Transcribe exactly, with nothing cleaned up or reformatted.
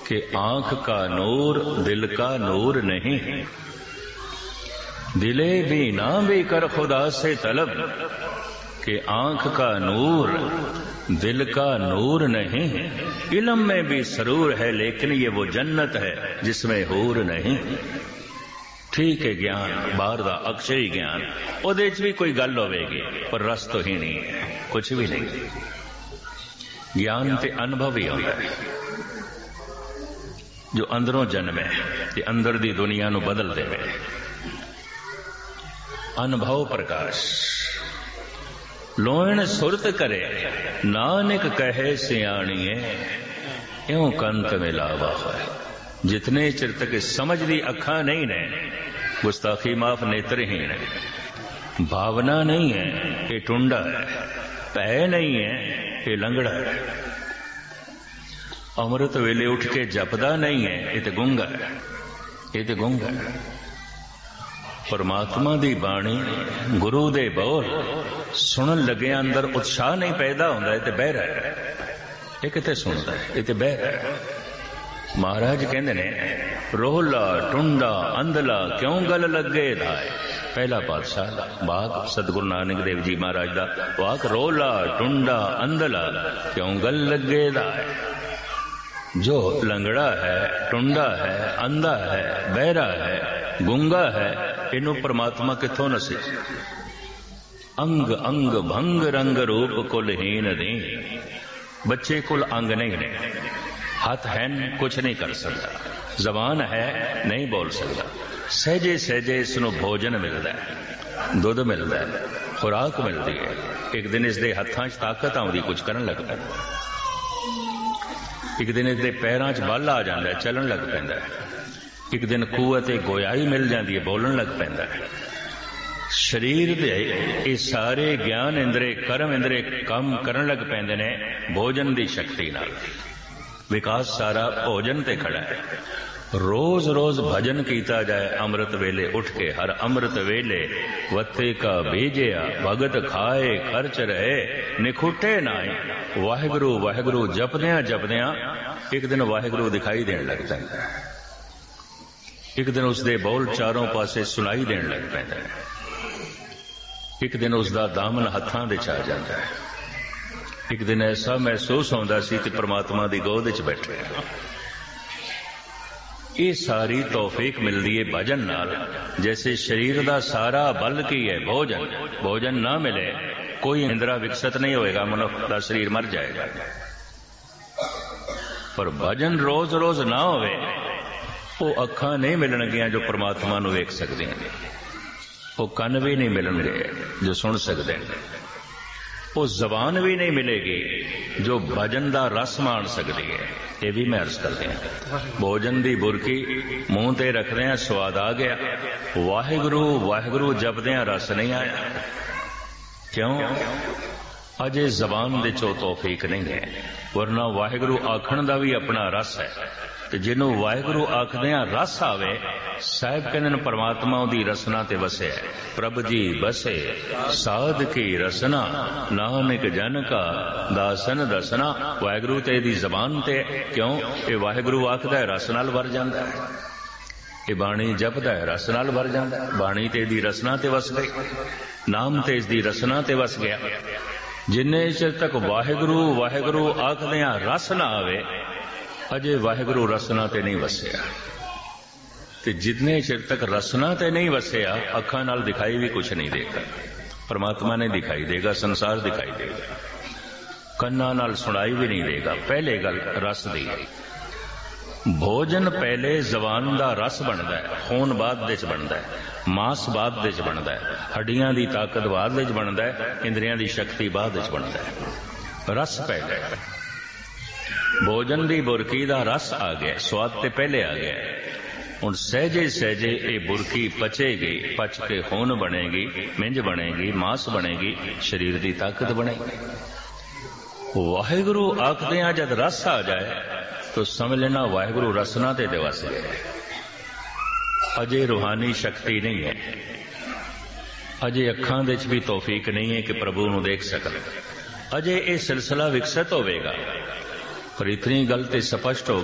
कि आंख का नूर दिल का नूर नहीं, दिले भी ना भी कर खुदा से तलब, कि आंख का नूर दिल का नूर नहीं। इल्म में भी सरूर है लेकिन ये वो जन्नत है जिसमें हूर नहीं। ठीक है ज्ञान बाहर दा अक्षरी ज्ञान ਉਹਦੇ ਚ भी कोई गल होगी पर रस तो ही नहीं है, कुछ भी नहीं। ज्ञान ते अनुभव ही होता है जो अंदरों जन्मे ते अंदर दी दुनिया नू बदल देवे। अनुभव प्रकाश लोण सुरत करे नानक कहे सियाणीए, इउं कंत मिलावा है। जितने चिर तक समझ दी अखा नहीं ने, गुस्ताखी माफ नेत्रहीन है, भावना नहीं है ये टुंडा है, भय नहीं है ये लंगड़ा है, अमृत वेले उठ के जपदा नहीं है ये तो गुंगा है, ये तो गुंगा है। परमात्मा दी बाणी गुरु दे बोल सुनन लगे अंदर उत्साह नहीं पैदा होता, ये तो बहरा है, ये कितने सुनता है, ये तो बहरा है। महाराज कहते ने रोहला टुंडा अंधला क्यों गल लगे धाए। पहला पातशाह बाग सतगुरु नानक देव जी महाराज दा वाक, रोला टुंडा अंधला क्यों गल लगे धाए। जो लंगड़ा है, टुंडा है, अंधा है, बहरा है, गुंगा है, इनू परमात्मा किथों नसे। अंग अंग भंग रंग रूप कुलहीन दी। बच्चे कुल अंग नहीं ने, हाथ है कुछ नहीं कर सकता, जबान है नहीं बोल सकता, सहजे सहजे इसनों भोजन मिलता है, दुध मिलता है, खुराक मिलती है। एक दिन इसके हथां च ताकत आउंदी, कुछ करन लग पैंदा, एक दिन इसके पैरां च बल आ जाता है, चलन लग पैंदा है, एक दिन कुवत गोयाई मिल जाती है, बोलन लग पैंदा है। शरीर दे ये सारे ज्ञान इंद्रे कर्म इंद्रे काम करन लग पैंदे ने भोजन की शक्ति नाल। विकास सारा भोजन ते खड़ा है। रोज रोज भजन कीता जाए अमृत वेले उठ के, हर अमृत वेले वत्ते का भेजिया भगत खाए खर्च रहे निखुटे नाए। वाहिगुरु वाहिगुरु जपदियां जपदियां एक दिन वाहिगुरु दिखाई देने लग पैंदा है, एक दिन उसके बोल चारों पासे सुनाई देने लग पैंदा है, एक दिन उसका दामन हथां दे च आ जाता है, एक दिन ऐसा महसूस होता सी कि परमात्मा की गोद च बैठे। ये सारी तौफीक मिलती है भजन नाल। जैसे शरीर का सारा बल की है भोजन, भोजन ना मिले कोई इंद्रा विकसित नहीं होएगा, मनुष्य का शरीर मर जाएगा। पर भजन रोज रोज ना होवे, वो अखा नहीं मिलनगियां जो परमात्मा नू वेख सकदियां, वो कन भी नहीं मिलणगे जो सुन सकते हैं, वो जबान भी नहीं मिलेगी जो भजन का रस मान सकती है। ये भी मैं अर्ज करते हैं। भोजन की बुरकी मूँह ते रखते हैं, स्वाद आ गया, वाहिगुरु वाहिगुरु जपदे रस नहीं आया। क्यों? अजे जबान दे चो तौफीक नहीं है, वरना वाहिगुरु आखण का भी अपना रस है। तो जिन्हों वाहिगुरु आखदियां रस आवे, साहिब कहते परमात्मा दी रसना ते वसे। प्रभ जी बसे साध की रसना, नानक जन का दासन दसना। वाहिगुरु ते दी जबान ते क्यों ये वाहिगुरु आखदा है रस नाल भर जांदा है, ये बाणी जपदा है रस नाल भर जांदा है। बाणी ते दी रसना ते वस गई, नाम ते इस दी रसना ते वस गया। जिन्ने चिर तक वाहिगुरु वाहिगुरु आखदियां रस ना आवे, अजे वाहिगुरु रसना ते नहीं वसया। ते जितने चिर तक रसना ते नहीं वसया, अखा नाल दिखाई भी कुछ नहीं देगा। परमात्मा ने दिखाई देगा, संसार दिखाई देगा, कन्ना नाल सुनाई भी नहीं देगा। पहले गल रस दी। भोजन पहले जबान का रस बनता है, खून बाद दे च बनता है, मांस बाद दे च बनता है, हड्डियां की ताकत बाद दे च बनता है, इंद्रियां की शक्ति बाद दे च बनता है। रस पहले, भोजन की बुरकी का रस आ गया, स्वाद ते पहले आ गया। हुण सहजे सहजे ये बुरकी पचेगी, पच के खून बनेगी, मिंज बनेगी, मांस बनेगी, शरीर की ताकत बनेगी। वाहिगुरु आखदियां जब रस आ जाए तो समझ लेना वाहिगुरु रसना ते दिवस गए। अजे रूहानी शक्ति नहीं है, अजे अखां दे च भी तौफीक नहीं है कि प्रभु नूं देख सकन। अजे ये सिलसिला विकसित होवेगा, पर इतनी गल ते स्पष्ट हो